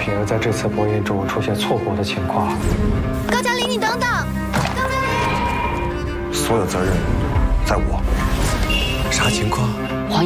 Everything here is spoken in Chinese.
品儿在这次博弈中出现错过的情况。 高嘉林，你等等！高嘉林， 所有责任在我。 啥情况？